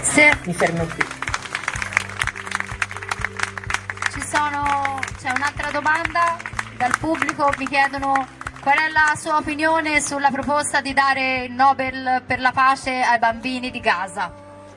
Grazie. Mi fermo qui. C'è un'altra domanda dal pubblico, mi chiedono qual è la sua opinione sulla proposta di dare il Nobel per la pace ai bambini di Gaza.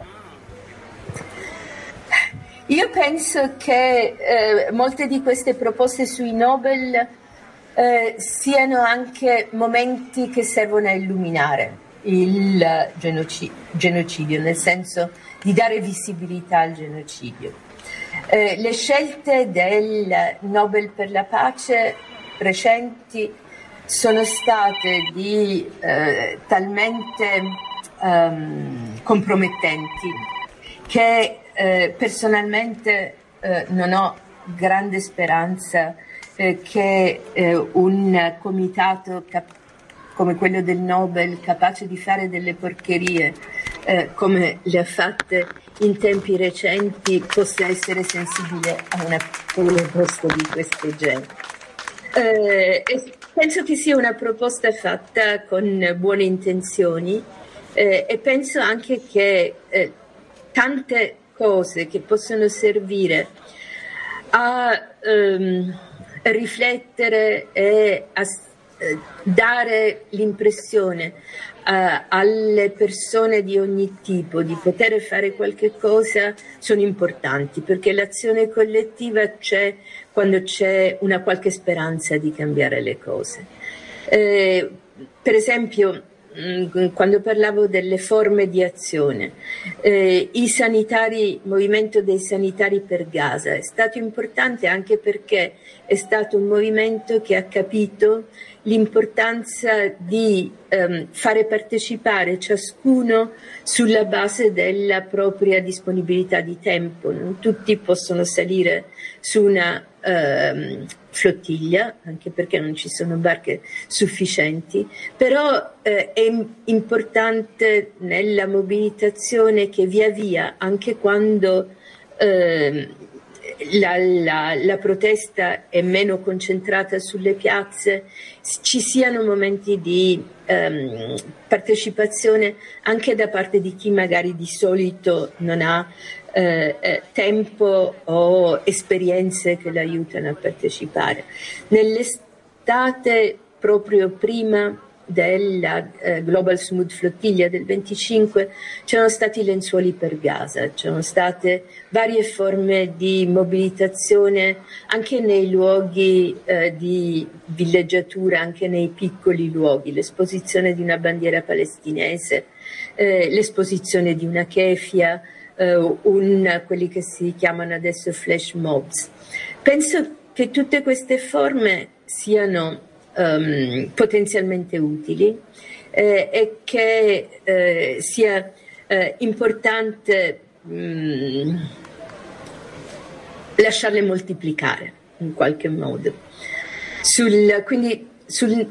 Io penso che molte di queste proposte sui Nobel siano anche momenti che servono a illuminare il genocidio, nel senso di dare visibilità al genocidio. Le scelte del Nobel per la pace recenti sono state talmente compromettenti che personalmente non ho grande speranza che un comitato come quello del Nobel, capace di fare delle porcherie come le ha fatte in tempi recenti, possa essere sensibile a una proposta di questo genere. Penso che sia una proposta fatta con buone intenzioni e penso anche che tante cose che possono servire a riflettere e a dare l'impressione alle persone di ogni tipo di poter fare qualche cosa sono importanti, perché l'azione collettiva c'è quando c'è una qualche speranza di cambiare le cose. Per esempio, quando parlavo delle forme di azione, il movimento dei sanitari per Gaza è stato importante anche perché è stato un movimento che ha capito l'importanza di fare partecipare ciascuno sulla base della propria disponibilità di tempo. Non tutti possono salire su una flottiglia, anche perché non ci sono barche sufficienti, però è importante nella mobilitazione che via via, anche quando la protesta è meno concentrata sulle piazze, ci siano momenti di partecipazione anche da parte di chi magari di solito non ha tempo o esperienze che l'aiutano a partecipare. Nell'estate, proprio prima della Global Smooth Flottiglia del 25, c'erano stati i lenzuoli per Gaza, c'erano state varie forme di mobilitazione anche nei luoghi di villeggiatura, anche nei piccoli luoghi, l'esposizione di una bandiera palestinese, l'esposizione di una kefia, quelli che si chiamano adesso flash mobs. Penso che tutte queste forme siano potenzialmente utili e che sia importante lasciarle moltiplicare in qualche modo. Quindi